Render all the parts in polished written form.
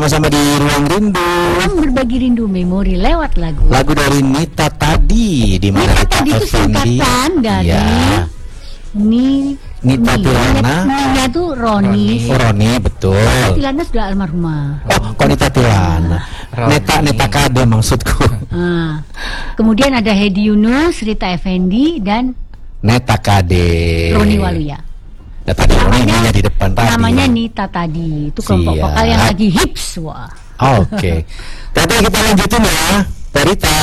Sama-sama di Ruang Rindu. Ruang berbagi rindu memori lewat lagu. Lagu dari Nita tadi, di mana Nita tadi itu singkatan dari Nita Tilana. Namanya tuh Roni. Oh, Roni, betul. Nita Tilana sudah almarhumah. Oh, kok Nita Tilana? Neta Kade maksudku. Kemudian ada Hedi Yunus, Rita Effendi, dan Neta Kade. Roni Waluya. Ya, tadi Roninya di depan tadi. Namanya Nita tadi. Itu kelompok vokal yang lagi hits. Wah. Oke. Tadi kita lanjutin ya, Rita.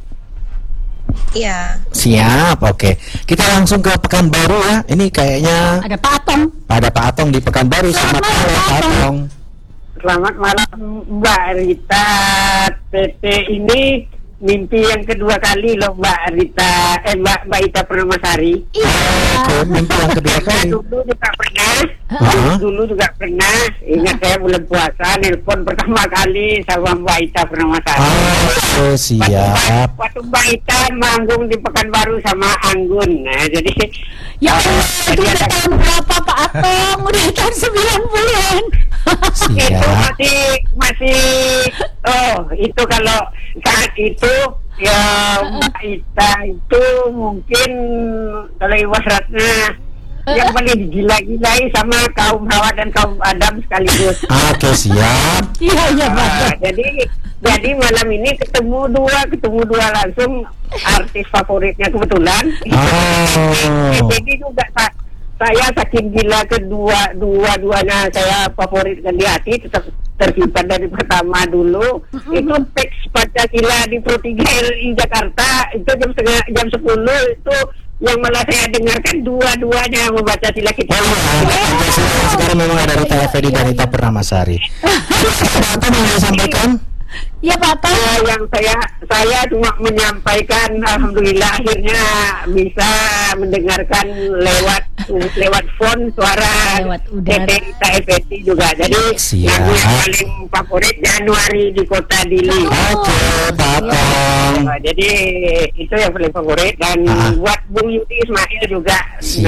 Iya. Siap, oke. Kita langsung ke Pekanbaru ya. Ini kayaknya ada Pak Atong. Ada Pak Atong di Pekanbaru. Selamat malam Pak Atong. Selamat malam Mbak Rita. Tete ini mimpi yang kedua kali loh Mbak Rita. Mbak Ita Permamasari. Iya. Mimpi yang kedua kali. Dulu juga pernah. Dulu juga pernah. Ingat saya bulan puasa nelpon pertama kali sama Mbak Ita Permamasari. Oh, siap. Waktu Mbak Ita manggung di Pekanbaru sama Anggun. Nah, jadi ya itu udah tahun berapa Pak Atong? Udah tahun 90-an. Siap. Itu masih itu kalau saat itu ya Mbak Ita itu mungkin kalau ibaratnya yang paling gila-gilai sama kaum Hawa dan kaum Adam sekaligus. Oke, siap. Iya Pak. Jadi malam ini ketemu dua langsung artis favoritnya kebetulan. Jadi juga saya saking gila dua-duanya saya favoritkan di hati, tetap tersimpan dari pertama dulu. Itu teks Pancasila di Pro 3 RI Jakarta itu jam 10 itu yang malah saya dengarkan dua-duanya membaca sila kita. Sekarang memang ada Rita Effendi dan Rita Permamasari. Apa yang mau disampaikan? Ya Pak Atong. Yang saya cuma menyampaikan alhamdulillah akhirnya bisa mendengarkan lewat phone suara Tete Rita Effendi juga. Jadi lagu yang paling favorit Januari di Kota Dili. Oke, Pak Atong. Jadi itu yang paling favorit dan buat Bung Yudi Ismail juga.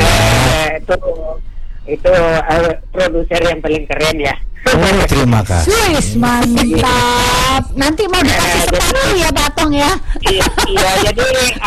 Itu produser yang paling keren ya. Oh, terima kasih. Swiss, mantap. Nanti mau dikasih separuh ya Pak Atong ya. Iya, jadi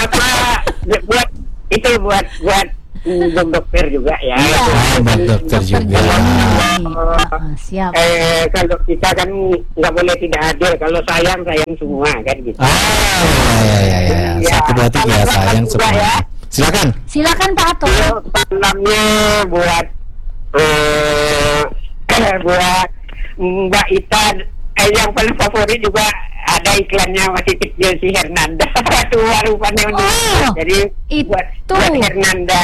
buat dokter juga ya. Buat dokter juga. Siap. Kalau kita kan nggak boleh tidak hadir. Kalau sayang semua kan gitu. Ya. Satu dua tiga sayang semua. Ya. Silakan Pak Atong. Salamnya buat Mbak Ita, yang paling favorit juga ada iklannya masih kecil si Hernanda. Tua rupanya. Jadi buat Hernanda.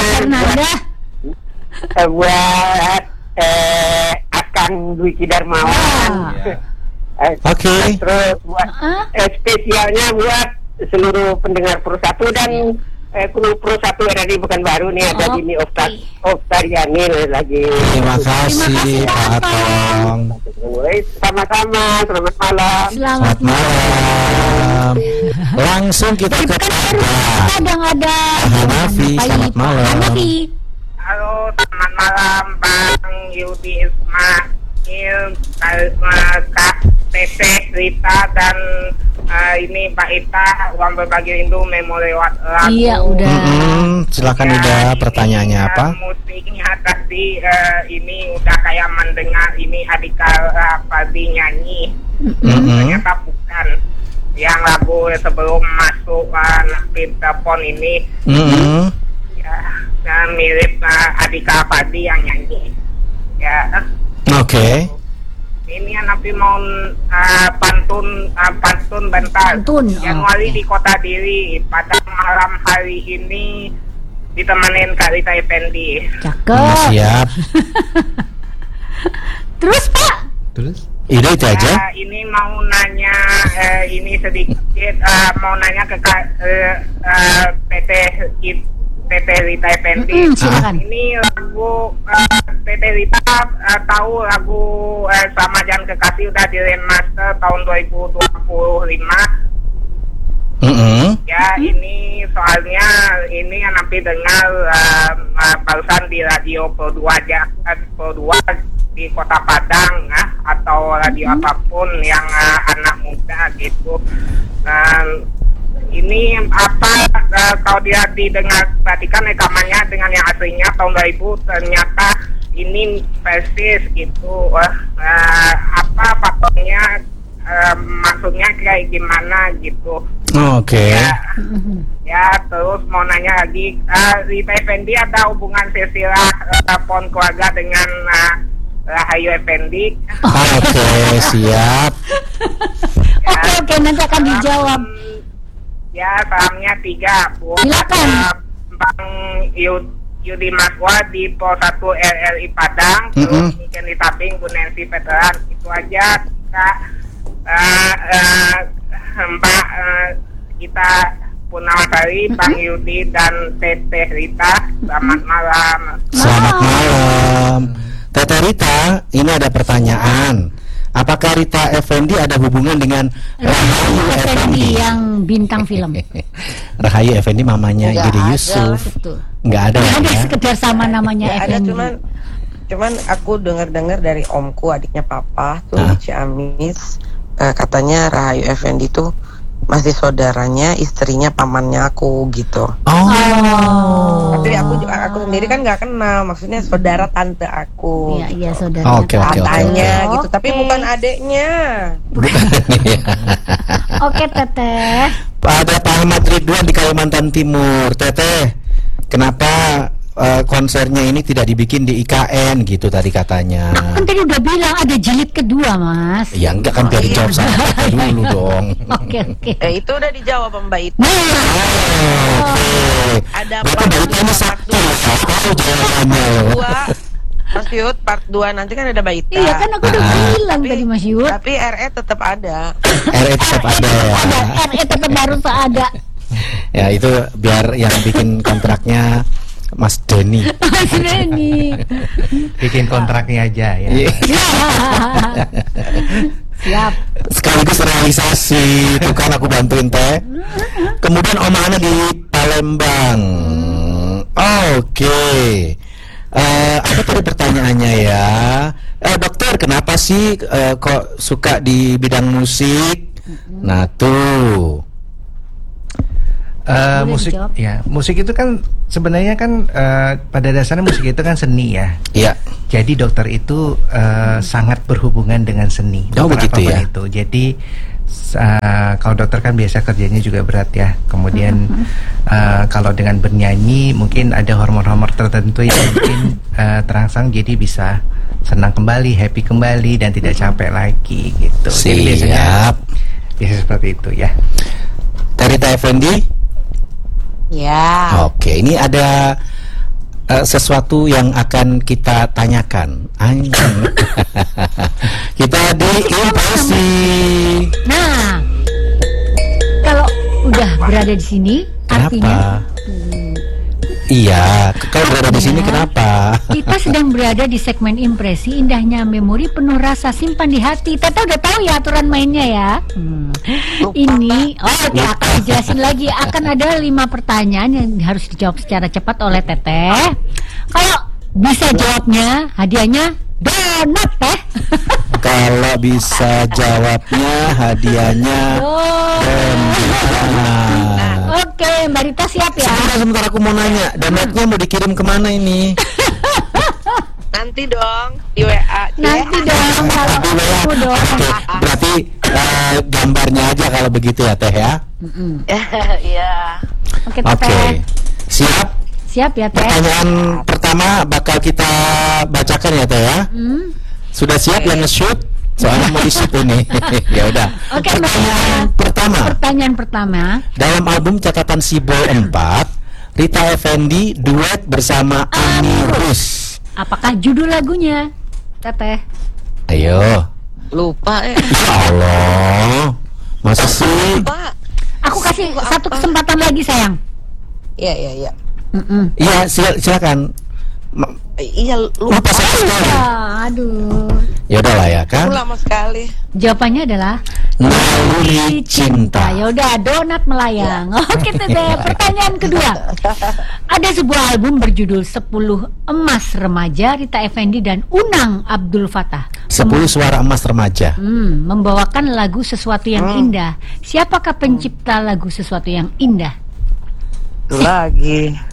Buat Akang Dwiki Darmawan. Oke. Terus buat spesialnya buat seluruh pendengar Pro 1 dan kru Pro 1 RRI Pekanbaru nih ada Dini Oftariani lagi. Terima kasih Pak Atong. Sama-sama, selamat malam. Selamat malam. Langsung kita ke Kadang ada Hanafi. Selamat malam. Halo, selamat malam Bang Yudi Ismail, Kak Tete Rita dan ini Pak Ita, Ruang Berbagi Rindu memori lewat lagu. Iya udah. Silakan udah pertanyaannya apa? Musiknya tadi ini udah kayak mendengar ini Adika Fadli nyanyi. Ternyata bukan. Yang lagu sebelum masuk telepon ini. Ya, mirip Adika Fadli yang nyanyi. Ya. Oke. Ini Nabi mau pantun bentar. Januari di Kota Dili pada malam hari ini ditemenin Kak Rita Effendi. Cakep. Siap. Terus Pak? Itu aja. Ini mau nanya ini sedikit mau nanya ke Tete Rita Effendi. Ini lagu Tete Rita tahu lagu Sama Jangan Kekasih udah diremaster tahun 2025. Ya, ini soalnya ini yang nanti dengar barusan di radio Pro 2 aja, Pro 2 di Kota Padang atau radio apapun yang anak muda gitu. Ini apa kalau dia didengar perhatikan rekamannya dengan yang aslinya tahun 2000 ternyata ini persis gitu. Apa faktornya, maksudnya kayak gimana gitu. Oke. Ya, terus mau nanya lagi, Rita Effendy ada hubungan silsilah telepon keluarga dengan Rahayu Effendy? Oke, siap. Oke, nanti akan dijawab. Ya, salamnya 3. Buat Silakan. Bang Yudi Maswa di Pol 1 RRI Padang, terus Kenny Tabing, Bu Nancy Veteran. Itu aja, Kak. Mbak kita Punawasari, Bang Yudi dan Teteh Rita. Selamat malam. Selamat malam. Teteh Rita, ini ada pertanyaan. Apakah Rita Effendy ada hubungan dengan Rahayu Effendy yang bintang film? Rahayu Effendy mamanya Nggak Igede ada. Yusuf. Betul. Nggak ada Ada ya? sekedar sama namanya Ya, ada Effendy. cuman aku dengar dari omku, adiknya papa tuh Hah? Ciamis, katanya Rahayu Effendy tuh masih saudaranya istrinya pamannya aku gitu. Oh. Tapi aku sendiri kan nggak kenal, maksudnya saudara tante aku. Iya, saudara. Oke, oke. Katanya gitu, Oke. tapi bukan adeknya. Oke, Teteh. Ada Pak Ahmad Ridwan di Kalimantan Timur. Teteh, kenapa konsernya ini tidak dibikin di IKN gitu tadi katanya? Kan tadi udah bilang ada jilid kedua, Mas. Ya enggak kan biar dijawab sama Teteh dulu dong. Oke. Itu udah dijawab sama Mbak Ita. Oke. Ada Berarti part Mbak Ita ini satu tahu jawabannya loh. 2, Mas Yud, part 2 nanti kan ada Mbak Ita. Iya kan aku udah bilang Tapi- tadi Mas Yud. Tapi RE tetap ada. RE tetap ada ya. Ada RE tetap harus ada. Ya itu biar yang bikin kontraknya Mas Denny. Mas Denny. Bikin kontraknya aja ya. Iya. Siap. Sekaligus realisasi itu kan aku bantuin teh. Kemudian Om Ana di Palembang. Oke. Apa tadi pertanyaannya ya? Dokter, kenapa sih kok suka di bidang musik? Nah tuh. Boleh Musik dijawab. ya, musik itu kan sebenarnya kan pada dasarnya musik itu kan seni ya. Iya. Jadi dokter itu sangat berhubungan dengan seni. Oh, Dokter begitu apapun ya. itu. Jadi kalau dokter kan biasa kerjanya juga berat ya. Kemudian kalau dengan bernyanyi mungkin ada hormon-hormon tertentu yang mungkin terangsang, jadi bisa senang kembali, happy kembali dan tidak capek lagi gitu. Jadi Siap. biasa seperti itu ya. Rita Effendy. Ya. Oke, ini ada sesuatu yang akan kita tanyakan. Anjing. Kita di impresi. Nah, kalau udah berada di sini, artinya Kenapa? Iya, kalau berada di sini kenapa? kita sedang berada di segmen impresi indahnya memori penuh rasa simpan di hati. Tata udah tahu ya aturan mainnya ya. Ini, oke, akan dijelasin lagi. Akan ada 5 pertanyaan yang harus dijawab secara cepat oleh Teteh. Kalau bisa jawabnya, hadiahnya donat Teh. Kalau bisa jawabnya hadiahnya Oh. donat. Oke, Mbak Rita siap ya? Sebentar aku mau nanya, donatnya mau dikirim kemana ini? Nanti dong di WA. Nanti dong kalau aku dong. Oke, berarti gambarnya aja kalau begitu ya Teh ya. Iya. Oke, Oke, Teteh. siap. Siap ya, Teh? Pertanyaan pertama bakal kita bacakan ya Teh ya. Sudah siap yang nge-shoot? Soalnya mau di-shoot ini. Ya udah. Oke, Mbak. Pertanyaan pertama. Dalam album Catatan Si Boy 4, Rita Effendy duet bersama Anirus. Apakah judul lagunya, Teteh? Ayo. Lupa Ya Allah. Masa sih? Lupa. Aku kasih satu kesempatan lagi, sayang. Iya. Iya, silakan. Iya, lupa. Lupa sama sekali. Aduh. Ya udahlah ya kan. Aku lama sekali. Jawabannya adalah Naluri cinta. Ya udah, donat melayang. Oke Teteh, pertanyaan kedua. Ada sebuah album berjudul 10 Emas Remaja, Rita Effendy dan Unang Abdul Fattah. 10 suara emas remaja. Membawakan lagu Sesuatu yang Indah. Siapakah pencipta lagu Sesuatu yang Indah? Lagi.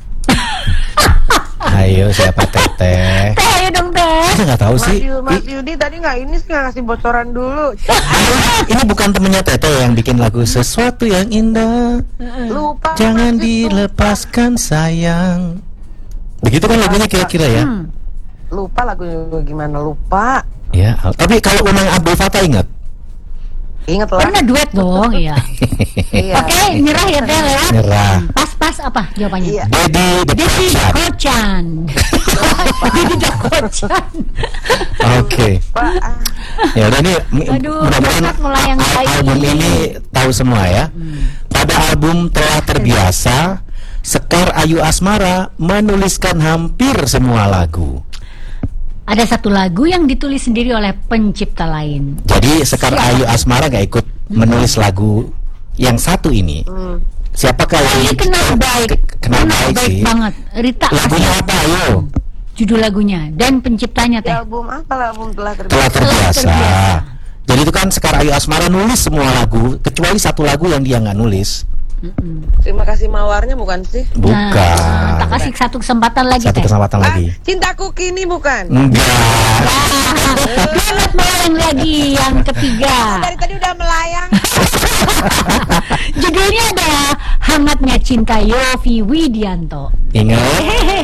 Ayo, siapa Teteh? Teh, ayo dong Teh. Saya nggak tahu sih. Mas Yudi tadi nggak ngasih bocoran dulu. Ini bukan temennya Teteh yang bikin lagu Sesuatu yang Indah. Lupa. Jangan Mas itu. dilepaskan sayang. Begitu kan lagunya kira-kira ya? Lupa lagunya gimana, lupa. Ya, tapi kalau Unang Abdul Fattah ingat? Ingat lah. Pernah duet dong, iya. Iya. Oke, nyerah ya Teh ya. Nyerah. Pas apa jawabannya? Iya. Dedi Dedi Dekochan. Kocan. Dedi Dekochan. Oke. Pak. Ya udah nih, Aduh, mudah-mudahan donat melayang lagi. album ini tahu semua ya. Pada album Telah Terbiasa, Sekar Ayu Asmara menuliskan hampir semua lagu. Ada satu lagu yang ditulis sendiri oleh pencipta lain. Jadi Sekar Ayu Asmara gak ikut menulis lagu yang satu ini. Siapakah yang Ini kenal baik, kenal baik sih? banget. Rita Lagunya Asmara. apa? Ayo. Judul lagunya dan penciptanya Di Teh. album apa lah, album Telah Telah Terbiasa. Terbiasa. Terbiasa. Jadi itu kan Sekar Ayu Asmara nulis semua lagu kecuali satu lagu yang dia nggak nulis. Terima kasih mawarnya bukan sih? Bukan. Nah, tak kasih satu kesempatan lagi Satu Teh. kesempatan lagi. Cintaku Kini bukan? Enggak. Donat melayang lagi yang ketiga. Dari tadi udah melayang. Judulnya adalah Hangatnya Cinta Yofi Widianto. Ingat?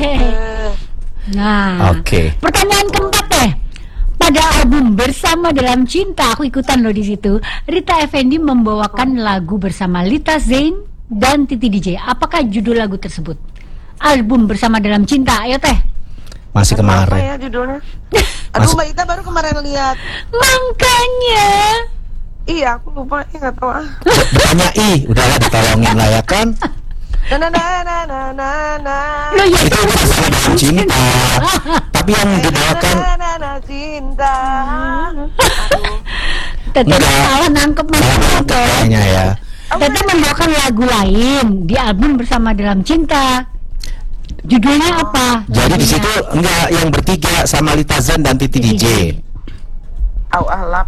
Nah, Oke. pertanyaan keempat Teh. Pada album Bersama Dalam Cinta, aku ikutan loh di situ. Rita Effendy membawakan lagu bersama Lita Zain dan Titi DJ. Apakah judul lagu tersebut? Album Bersama Dalam Cinta, ayo Teh. Masih Apa kemarin. ya judulnya? Aduh, Mbak Ita baru kemarin lihat. Makanya. Iya, aku lupa. Nggak tahu ah. Bukannya udahlah ditolongin lah ya kan. Na na na na na na na. Loh ya Itu Bersama Dalam Cinta. Tapi yang dibawakan Na na na cinta. Aduh. Teteh Enggak. salah nangkep maksudnya Teh. kayaknya ya. Teteh membawakan lagu lain di album Bersama Dalam Cinta. Judulnya apa? Jadi di situ enggak yang bertiga sama Lita Zain dan Titi DJ. Au ahlap.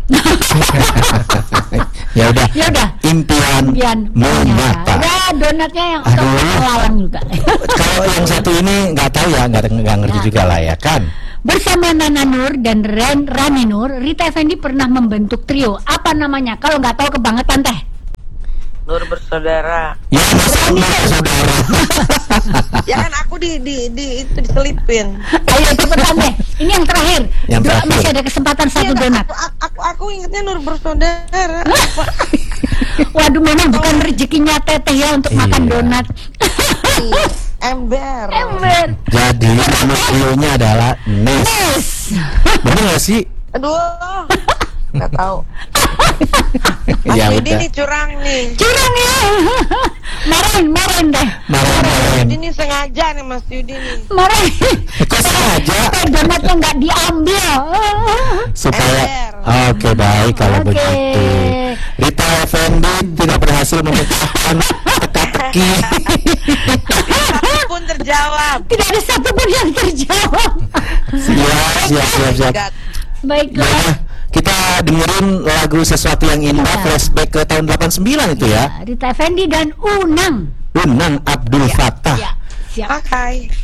Ya udah. Ya udah. Impian Impian menyata. Udah donatnya yang Aduh. melayang juga. Kalau yang satu ini nggak tahu ya, nggak ngerti juga lah ya kan. Bersama Nana Nur dan Rani Nur, Rita Effendy pernah membentuk trio. Apa namanya? Kalau nggak tahu kebangetan Teh. Nur Bersaudara. Ya sama saudara. Ya kan aku di itu diselipin. Ayo cepetan Teh. Ini yang terakhir. Yang terakhir. Masih ada kesempatan satu Iya, donat. Aku ingetnya Nur Bersaudara. Waduh, memang bukan rezekinya Teteh ya untuk makan Iya. donat. Ember. Ember. Jadi nama trionya adalah Nes. Yes. Bener nggak sih? Aduh. Nggak tahu. Mas Ya Yudi udah. nih curang nih. Curang ya. Marahin Teh. Main-main. Ini sengaja nih Mas Yudi nih. Marahin. Kok sengaja Donatnya nggak diambil. supaya. Ember. Oke baik kalau Oke. begitu. Rita Effendy tidak berhasil memecahkan teka-teki. Pun terjawab. Tidak ada satupun yang terjawab. Siap. Baiklah. Nah, kita dengerin lagu Sesuatu yang Indah Iya. flashback ke tahun 89 itu ya. Rita Effendy dan Unang. Unang Abdul Fattah. Ya, siap. Pakai.